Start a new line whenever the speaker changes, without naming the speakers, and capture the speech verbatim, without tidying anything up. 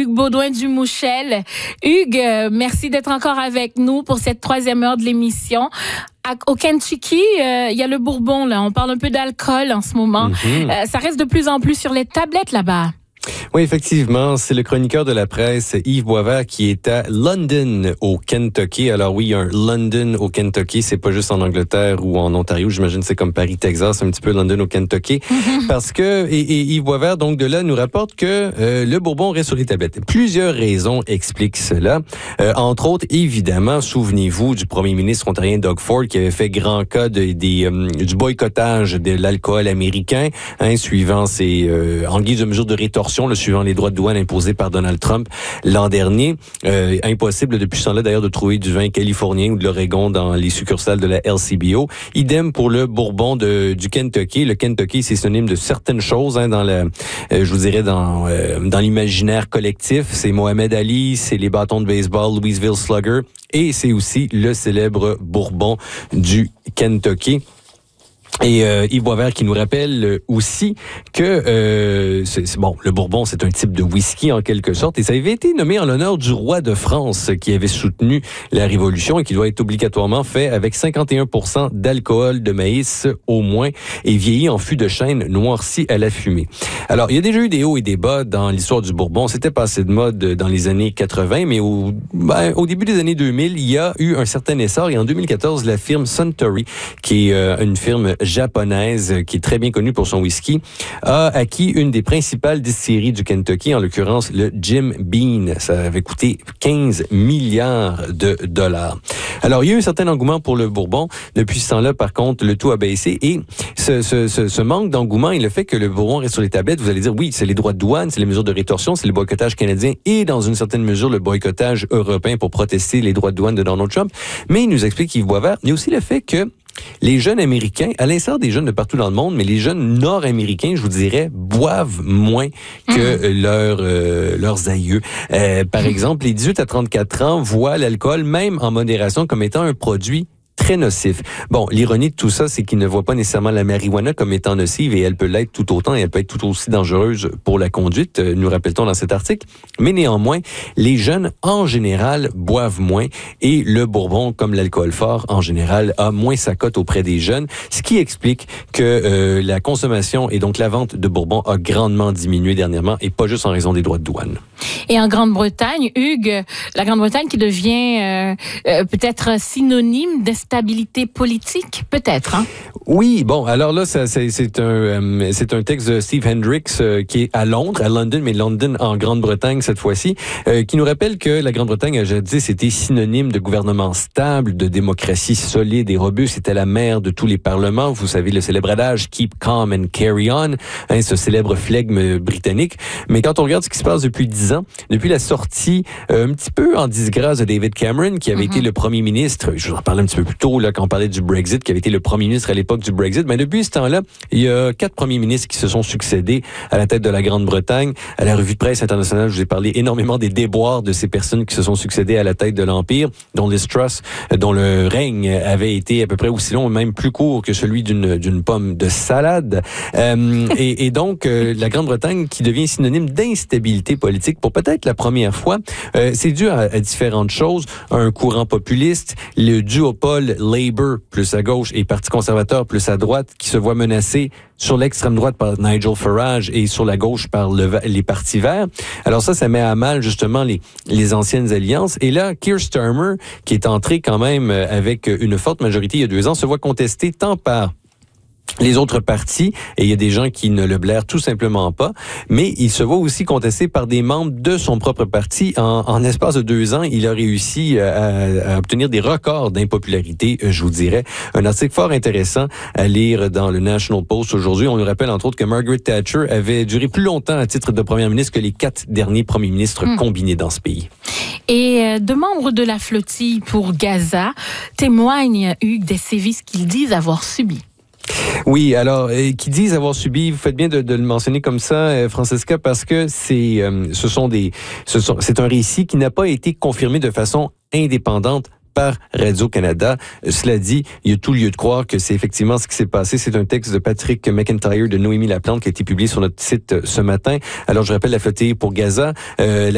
Hugues Beaudoin-Dumouchel. Hugues, euh, merci d'être encore avec nous pour cette troisième heure de l'émission. À, au Kentucky, il euh, y a le Bourbon, là. On parle un peu d'alcool en ce moment. Mm-hmm. Euh, ça reste de plus en plus sur les tablettes là-bas.
Oui, effectivement, c'est le chroniqueur de la presse, Yves Boisvert, qui est à London, au Kentucky. Alors oui, il y a un London au Kentucky, c'est pas juste en Angleterre ou en Ontario, j'imagine c'est comme Paris, Texas, un petit peu London au Kentucky. Mm-hmm. Parce que, et, et Yves Boisvert, donc de là, nous rapporte que euh, le Bourbon reste sur les tablettes. Plusieurs raisons expliquent cela. Euh, entre autres, évidemment, souvenez-vous du premier ministre ontarien Doug Ford qui avait fait grand cas de, des, euh, du boycottage de l'alcool américain, hein, suivant ses, euh, en guise de mesure de rétorsion, le suivant les droits de douane imposés par Donald Trump l'an dernier. Euh, impossible depuis ce temps-là d'ailleurs de trouver du vin californien ou de l'Oregon dans les succursales de la L C B O. Idem pour le Bourbon de, du Kentucky. Le Kentucky, c'est synonyme de certaines choses hein, dans la, euh, je vous dirais dans euh, dans l'imaginaire collectif. C'est Mohamed Ali, c'est les bâtons de baseball, Louisville Slugger, et c'est aussi le célèbre Bourbon du Kentucky. Et euh, Yves Boisvert qui nous rappelle aussi que euh, c'est, c'est, bon, le Bourbon, c'est un type de whisky en quelque sorte, et ça avait été nommé en l'honneur du roi de France qui avait soutenu la Révolution et qui doit être obligatoirement fait avec cinquante et un pour cent d'alcool de maïs au moins et vieilli en fût de chêne noirci à la fumée. Alors, il y a déjà eu des hauts et des bas dans l'histoire du Bourbon. C'était passé de mode dans les années quatre-vingts, mais au, ben, au début des années deux mille, il y a eu un certain essor et en deux mille quatorze, la firme Suntory, qui est euh, une firme japonaise qui est très bien connue pour son whisky, a acquis une des principales distilleries du Kentucky, en l'occurrence le Jim Beam. Ça avait coûté quinze milliards de dollars. Alors, il y a eu un certain engouement pour le Bourbon. Depuis ce temps-là, par contre, le taux a baissé et ce, ce, ce, ce manque d'engouement et le fait que le Bourbon reste sur les tablettes, vous allez dire, oui, c'est les droits de douane, c'est les mesures de rétorsion, c'est le boycottage canadien et, dans une certaine mesure, le boycottage européen pour protester les droits de douane de Donald Trump. Mais il nous explique Yves Boisvert, il y a aussi le fait que les jeunes Américains, à l'instar des jeunes de partout dans le monde, mais les jeunes Nord-Américains, je vous dirais, boivent moins que mmh. leurs euh, leurs aïeux. Euh, par mmh. exemple, les dix-huit à trente-quatre ans voient l'alcool, même en modération, comme étant un produit très nocif. Bon, l'ironie de tout ça, c'est qu'ils ne voient pas nécessairement la marijuana comme étant nocive et elle peut l'être tout autant et elle peut être tout aussi dangereuse pour la conduite, nous rappelle-t-on dans cet article. Mais néanmoins, les jeunes, en général, boivent moins et le Bourbon, comme l'alcool fort, en général, a moins sa cote auprès des jeunes, ce qui explique que euh, la consommation et donc la vente de Bourbon a grandement diminué dernièrement et pas juste en raison des droits de douane.
Et en Grande-Bretagne, Hugues, la Grande-Bretagne qui devient euh, euh, peut-être synonyme d'instabilité politique, peut-être, hein?
Oui, bon, alors là, ça, c'est, c'est, un, euh, c'est un texte de Steve Hendricks euh, qui est à Londres, à London, mais London en Grande-Bretagne cette fois-ci, euh, qui nous rappelle que la Grande-Bretagne a jadis été synonyme de gouvernement stable, de démocratie solide et robuste. C'était la mère de tous les parlements. Vous savez, le célèbre adage « Keep calm and carry on hein, », ce célèbre flegme britannique. Mais quand on regarde ce qui se passe depuis dix ans, depuis la sortie euh, un petit peu en disgrâce de David Cameron, qui avait mm-hmm. été le premier ministre, je vous en parlais un petit peu plus tôt là, quand on parlait du Brexit, qui avait été le premier ministre à l'époque du Brexit, mais depuis ce temps-là, il y a quatre premiers ministres qui se sont succédés à la tête de la Grande-Bretagne. À la revue de presse internationale, je vous ai parlé énormément des déboires de ces personnes qui se sont succédées à la tête de l'Empire, dont Liz Truss, dont le règne avait été à peu près aussi long, même plus court que celui d'une, d'une pomme de salade. Euh, et, et donc, euh, la Grande-Bretagne qui devient synonyme d'instabilité politique pour peut-être la première fois. Euh, c'est dû à, à différentes choses. Un courant populiste, le duopole Labour plus à gauche et Parti conservateur plus à droite qui se voit menacé sur l'extrême droite par Nigel Farage et sur la gauche par le, les partis verts. Alors ça, ça met à mal justement les, les anciennes alliances. Et là, Keir Starmer, qui est entré quand même avec une forte majorité il y a deux ans, se voit contesté tant par les autres partis, et il y a des gens qui ne le blairent tout simplement pas, mais il se voit aussi contesté par des membres de son propre parti. En, en espace de deux ans, il a réussi à, à obtenir des records d'impopularité, je vous dirais. Un article fort intéressant à lire dans le National Post aujourd'hui. On nous rappelle entre autres que Margaret Thatcher avait duré plus longtemps à titre de première ministre que les quatre derniers premiers ministres mmh. combinés dans ce pays.
Et deux membres de la flottille pour Gaza témoignent, Hugues, des sévices qu'ils disent avoir subis.
Oui, alors, euh, qui disent avoir subi, vous faites bien de, de le mentionner comme ça, euh, Francesca, parce que c'est, euh, ce sont des, ce sont, c'est un récit qui n'a pas été confirmé de façon indépendante par Radio-Canada. Euh, cela dit, il y a tout lieu de croire que c'est effectivement ce qui s'est passé. C'est un texte de Patrick McIntyre de Noémie Laplante qui a été publié sur notre site euh, ce matin. Alors, je rappelle la flottille pour Gaza. Euh, la